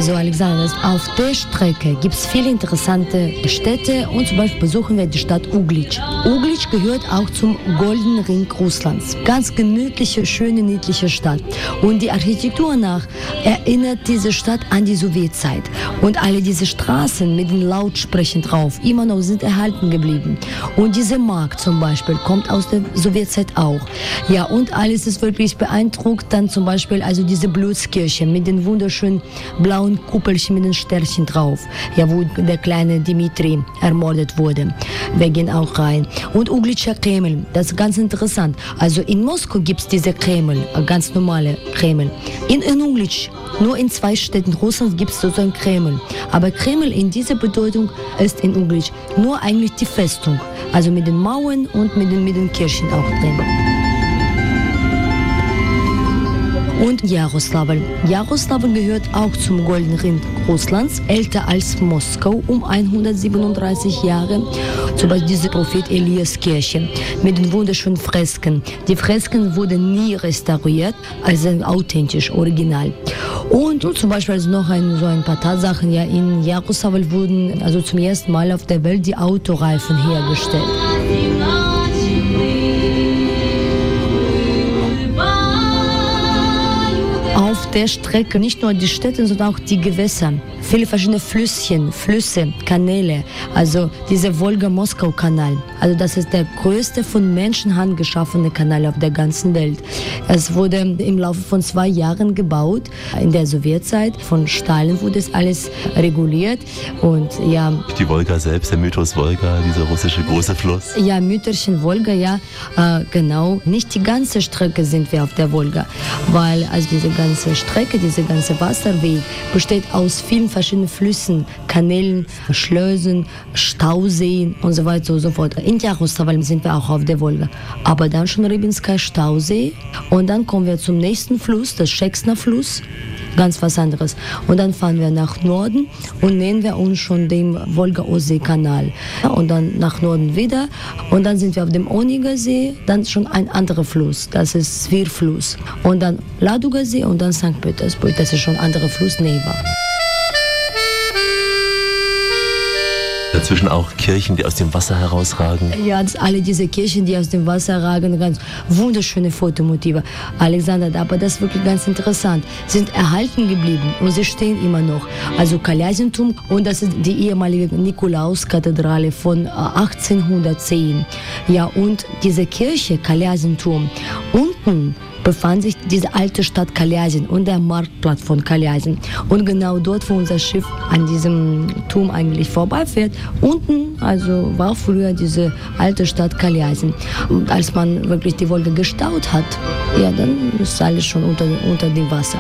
Also Alexander, auf der Strecke gibt es viele interessante Städte und zum Beispiel besuchen wir die Stadt Uglitsch. Uglitsch gehört auch zum Goldenen Ring Russlands. Ganz gemütliche, schöne, niedliche Stadt. Und die Architektur nach erinnert diese Stadt an die Sowjetzeit. Und alle diese Straßen mit den Lautsprechern drauf immer noch sind erhalten geblieben. Und diese Markt zum Beispiel kommt aus der Sowjetzeit auch. Ja, und alles ist wirklich beeindruckt. Dann zum Beispiel also diese Blutskirche mit den wunderschönen blauen Kuppelchen mit den Sternchen drauf. Ja, wo der kleine Dimitri ermordet wurde. Wir gehen auch rein. Und Uglitscher Kreml, das ist ganz interessant. Also in Moskau gibt es diese Kreml, ganz normale Kreml. In Uglitsch, nur in 2 Städten Russlands gibt es so ein Kreml. Aber Kreml in dieser Bedeutung ist in Uglitsch nur eigentlich die Festung. Also mit den Mauern und mit den Kirchen auch drin. Und Jaroslawl. Jaroslawl gehört auch zum Goldenen Ring Russlands, älter als Moskau, um 137 Jahre. Zum Beispiel diese Prophet Elias Kirche mit den wunderschönen Fresken. Die Fresken wurden nie restauriert, also authentisch, original. Und zum Beispiel also noch so ein paar Tatsachen. Ja, in Jaroslawl wurden also zum ersten Mal auf der Welt die Autoreifen hergestellt. Auf der Strecke nicht nur die Städte, sondern auch die Gewässer. Viele verschiedene Flüsse, Kanäle, also dieser Wolga-Moskau-Kanal. Also das ist der größte von Menschenhand geschaffene Kanal auf der ganzen Welt. Es wurde im Laufe von 2 Jahren gebaut, in der Sowjetzeit. Von Stalin wurde es alles reguliert. Und ja, die Wolga selbst, der Mythos Wolga, dieser russische große Fluss. Ja, Mütterchen Wolga, ja, genau. Nicht die ganze Strecke sind wir auf der Wolga, weil also diese ganze Strecke, dieser ganze Wasserweg besteht aus vielen verschiedenen Flüssen, Kanälen, Schleusen, Stauseen und so weiter und so fort. In Jaroslawl sind wir auch auf der Wolga. Aber dann schon Rybinsker Stausee und dann kommen wir zum nächsten Fluss, das Schexner Fluss. Ganz was anderes. Und dann fahren wir nach Norden und nähern wir uns schon dem Wolga-Ostsee-Kanal. Und dann nach Norden wieder. Und dann sind wir auf dem Oniger See, dann schon ein anderer Fluss, das ist Svir-Fluss. Und dann Ladoga See und dann St. Petersburg, das ist schon ein anderer Fluss, Neva. Dazwischen auch Kirchen, die aus dem Wasser herausragen. Ja, alle diese Kirchen, die aus dem Wasser ragen, ganz wunderschöne Fotomotive. Alexander, aber das ist wirklich ganz interessant. Sind erhalten geblieben und sie stehen immer noch. Also Kaljasintum und das ist die ehemalige Nikolauskathedrale von 1810. Ja, und diese Kirche, Kaljasintum, unten befand sich diese alte Stadt Kaljasin und der Marktplatz von Kaljasin. Und genau dort, wo unser Schiff an diesem Turm eigentlich vorbeifährt, unten also war früher diese alte Stadt Kaljasin. Und als man wirklich die Wolga gestaut hat, ja, dann ist alles schon unter dem Wasser.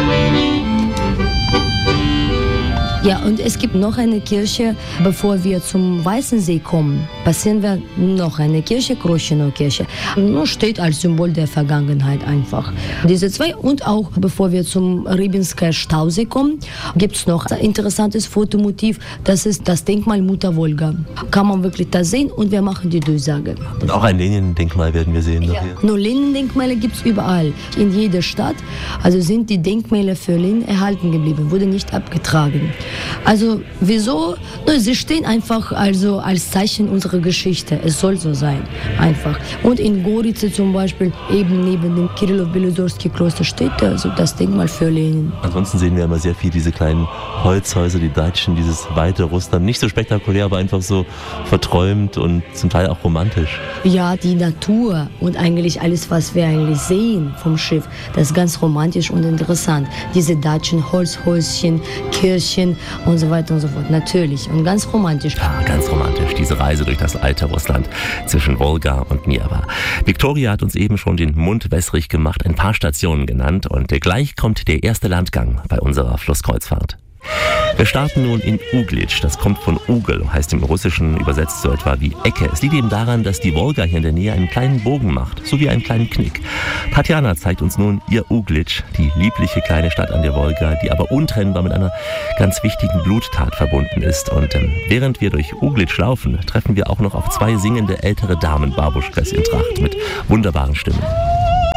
Ja, und es gibt noch eine Kirche, bevor wir zum Weißen See kommen, passieren wir noch eine Kirche, Kroschenow-Kirche. Nur steht als Symbol der Vergangenheit einfach. Diese 2 und auch bevor wir zum Rybinsker Stausee kommen, gibt es noch ein interessantes Fotomotiv, das ist das Denkmal Mutter Wolga. Kann man wirklich da sehen und wir machen die Durchsage. Und auch ein Lenin-Denkmal werden wir sehen. Ja. Nur Lenin-Denkmäler gibt es überall, in jeder Stadt. Also sind die Denkmäler für Lenin erhalten geblieben, wurde nicht abgetragen. Also wieso? Sie stehen einfach also als Zeichen unserer Geschichte. Es soll so sein, einfach. Und in Gorice zum Beispiel, eben neben dem Kirillow-Belozorski-Kloster steht also das Denkmal für Lenin. Ansonsten sehen wir immer sehr viel diese kleinen Holzhäuser, die Datschen, dieses weite Russland. Nicht so spektakulär, aber einfach so verträumt und zum Teil auch romantisch. Ja, die Natur und eigentlich alles, was wir eigentlich sehen vom Schiff, das ist ganz romantisch und interessant. Diese Datschen, Holzhäuschen, Kirchen und so weiter und so fort. Natürlich und ganz romantisch. Ja, ganz romantisch, diese Reise durch das alte Russland zwischen Wolga und Neva. Viktoria hat uns eben schon den Mund wässrig gemacht, ein paar Stationen genannt und gleich kommt der erste Landgang bei unserer Flusskreuzfahrt. Wir starten nun in Uglitsch. Das kommt von Ugel, heißt im Russischen übersetzt so etwa wie Ecke. Es liegt eben daran, dass die Wolga hier in der Nähe einen kleinen Bogen macht, so wie einen kleinen Knick. Tatjana zeigt uns nun ihr Uglitsch, die liebliche kleine Stadt an der Wolga, die aber untrennbar mit einer ganz wichtigen Bluttat verbunden ist. Und während wir durch Uglitsch laufen, treffen wir auch noch auf 2 singende ältere Damen, Babuschkas in Tracht mit wunderbaren Stimmen.